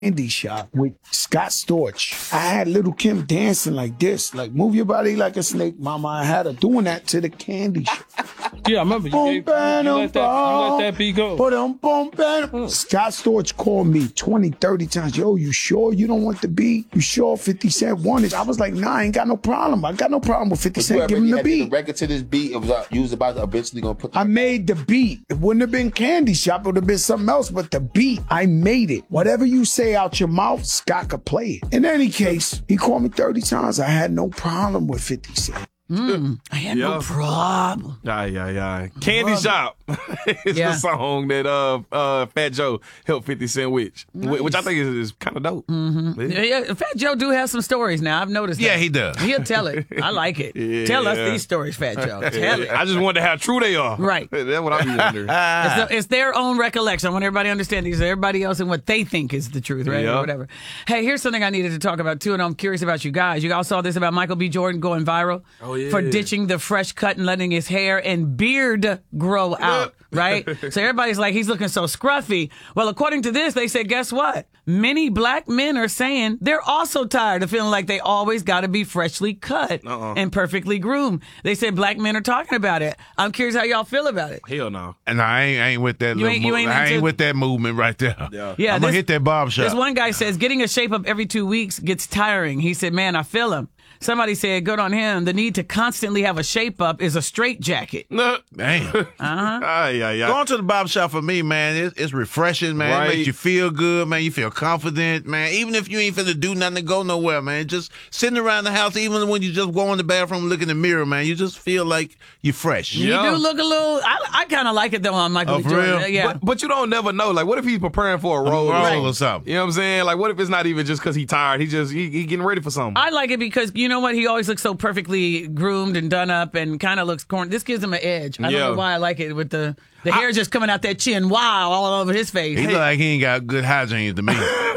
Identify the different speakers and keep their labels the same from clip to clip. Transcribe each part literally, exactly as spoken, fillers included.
Speaker 1: candy shop with Scott Storch. I had Little Kim dancing like this, like move your body like a snake, mama. I had her doing that to the candy shop.
Speaker 2: Yeah, I remember you, gave, you, let, that, you let that beat go.
Speaker 1: Boom, boom, boom. Scott Storch called me twenty, thirty times. Yo, you sure you don't want the beat? You sure fifty Cent won it? I was like, nah, I ain't got no problem. I got no problem with fifty Cent giving the beat.
Speaker 3: The record to this beat, it was, uh, you was about to eventually gonna put.
Speaker 1: I made the beat. It wouldn't have been Candy Shop. It would have been something else. But the beat, I made it. Whatever you say out your mouth, Scott could play it. In any case, he called me thirty times. I had no problem with fifty Cent.
Speaker 4: Mm, I had
Speaker 2: yeah.
Speaker 4: no problem.
Speaker 2: Yeah, yeah, yeah. Candy Shop is
Speaker 4: yeah.
Speaker 2: the song that uh, uh, Fat Joe helped fifty Cent with, nice. which I think is, is kind of dope.
Speaker 4: Mm-hmm. Yeah. Yeah, yeah, Fat Joe do have some stories now. I've noticed that.
Speaker 5: Yeah, he does.
Speaker 4: He'll tell it. I like it. Yeah. Tell us these stories, Fat Joe. Tell it.
Speaker 2: I just wonder how true they are.
Speaker 4: Right.
Speaker 2: That's what I be wondering.
Speaker 4: it's, the, it's their own recollection. I want everybody to understand these. Everybody else and what they think is the truth, right?
Speaker 2: Yeah.
Speaker 4: Or whatever. Hey, here's something I needed to talk about, too, and I'm curious about you guys. You all saw this about Michael B. Jordan going viral
Speaker 2: oh, yeah.
Speaker 4: for ditching the fresh cut and letting his hair and beard grow out, right? So everybody's like, he's looking so scruffy. Well, according to this, they said, guess what? Many black men are saying they're also tired of feeling like they always got to be freshly cut uh-uh. and perfectly groomed. They said black men are talking about it. I'm curious how y'all feel about it.
Speaker 2: Hell no.
Speaker 5: And I ain't, I ain't with that.
Speaker 4: You ain't, you ain't
Speaker 5: I ain't
Speaker 4: into...
Speaker 5: with that movement right there.
Speaker 2: Yeah,
Speaker 4: yeah
Speaker 5: I'm gonna hit that barb shop.
Speaker 4: This one guy says getting a shape up every two weeks gets tiring. He said, "Man, I feel him." Somebody said, good on him. The need to constantly have a shape up is a straitjacket.
Speaker 2: No.
Speaker 5: Damn.
Speaker 4: Uh-huh.
Speaker 2: Ah, yeah, yeah.
Speaker 5: Going to the barber shop for me, man, it's, it's refreshing, man.
Speaker 2: Right.
Speaker 5: It makes you feel good, man. You feel confident, man. Even if you ain't finna do nothing to go nowhere, man. Just sitting around the house, even when you just go in the bathroom, look in the mirror, man, you just feel like you're fresh.
Speaker 4: You
Speaker 2: Yeah.
Speaker 4: do look a little, I, I kind of like it though on Michael
Speaker 5: Oh,
Speaker 4: B.
Speaker 5: for
Speaker 4: Jordan.
Speaker 5: real?
Speaker 4: Yeah.
Speaker 2: But, but you don't never know. Like, what if he's preparing for a role,
Speaker 5: role
Speaker 2: right.
Speaker 5: or something?
Speaker 2: You know what I'm saying? Like, what if it's not even just because he's tired? He just he, he getting ready for something.
Speaker 4: I like it because you know what? He always looks so perfectly groomed and done up and kind of looks corny. This gives him an edge. I
Speaker 2: Yeah.
Speaker 4: don't know why I like it with the the hair just coming out that chin. Wow, all over his face.
Speaker 5: He look like he ain't got good hygiene to me.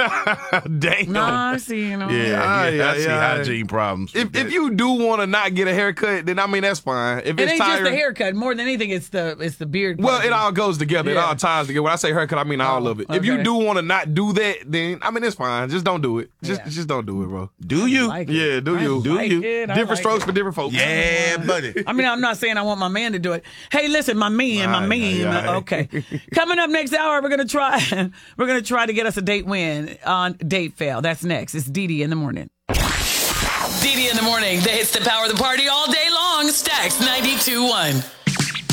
Speaker 2: Damn.
Speaker 4: No, I see. You know.
Speaker 5: Yeah,
Speaker 2: Ah,
Speaker 5: yeah,
Speaker 2: yeah,
Speaker 5: I see
Speaker 2: yeah.
Speaker 5: hygiene problems.
Speaker 2: If if you do want to not get a haircut, then I mean that's fine. If
Speaker 4: It
Speaker 2: it's
Speaker 4: ain't
Speaker 2: tired,
Speaker 4: just the haircut. More than anything, it's the it's the beard.
Speaker 2: well,
Speaker 4: part.
Speaker 2: it all goes together. It
Speaker 4: Yeah.
Speaker 2: all ties together. When I say haircut, I mean all
Speaker 4: Oh,
Speaker 2: of it. If you
Speaker 4: okay.
Speaker 2: do want to not do that, then I mean it's fine. Just don't do it. Just
Speaker 4: Yeah.
Speaker 2: just don't do it, bro.
Speaker 5: Do you?
Speaker 4: I like it.
Speaker 2: Yeah, do
Speaker 4: I
Speaker 2: you?
Speaker 4: like
Speaker 2: do you?
Speaker 4: it. I
Speaker 2: Different
Speaker 4: like
Speaker 2: strokes
Speaker 4: it.
Speaker 2: for different folks.
Speaker 5: Yeah, buddy.
Speaker 4: I mean, I'm not saying I want my man to do it. Hey, listen, my man, my
Speaker 2: Aye,
Speaker 4: man.
Speaker 2: aye, aye.
Speaker 4: Okay. Coming up next hour, we're gonna try. We're gonna try to get us a date win on Date Fail. That's next. It's Dee Dee in the morning.
Speaker 6: Dee Dee in the morning. The hits that power the party all day long. Stacks ninety-two point one.